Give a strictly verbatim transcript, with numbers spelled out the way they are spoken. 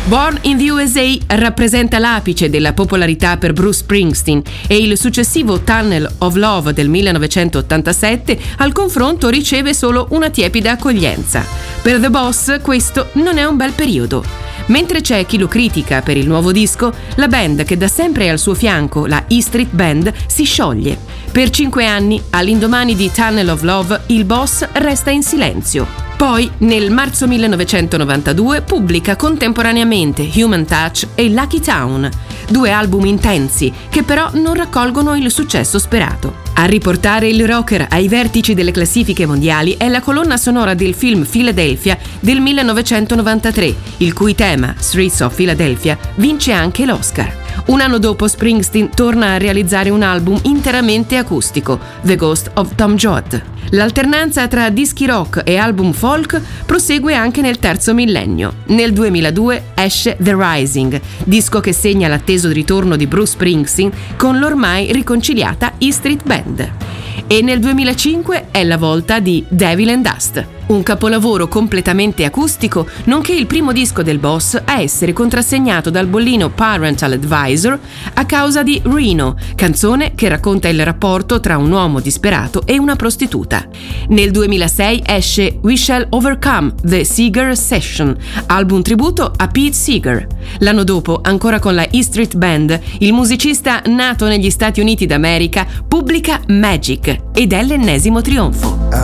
Born in the U S A rappresenta l'apice della popolarità per Bruce Springsteen e il successivo Tunnel of Love del millenovecentottantasette al confronto riceve solo una tiepida accoglienza. Per The Boss questo non è un bel periodo. Mentre c'è chi lo critica per il nuovo disco, la band che da sempre è al suo fianco, la E Street Band, si scioglie. Per cinque anni, all'indomani di Tunnel of Love, il boss resta in silenzio. Poi, nel marzo millenovecentonovantadue, pubblica contemporaneamente Human Touch e Lucky Town, due album intensi che però non raccolgono il successo sperato. A riportare il rocker ai vertici delle classifiche mondiali è la colonna sonora del film Philadelphia del millenovecentonovantatré, il cui tema, Streets of Philadelphia, vince anche l'Oscar. Un anno dopo Springsteen torna a realizzare un album interamente acustico, The Ghost of Tom Joad. L'alternanza tra dischi rock e album folk prosegue anche nel terzo millennio. Nel duemiladue esce The Rising, disco che segna l'atteso ritorno di Bruce Springsteen con l'ormai riconciliata E Street Band. E nel duemilacinque è la volta di Devil and Dust, un capolavoro completamente acustico, nonché il primo disco del boss a essere contrassegnato dal bollino Parental Advisor a causa di Reno, canzone che racconta il rapporto tra un uomo disperato e una prostituta. Nel duemilasei esce We Shall Overcome, The Seeger Session, album tributo a Pete Seeger. L'anno dopo, ancora con la E Street Band, il musicista nato negli Stati Uniti d'America pubblica Magic ed è l'ennesimo trionfo.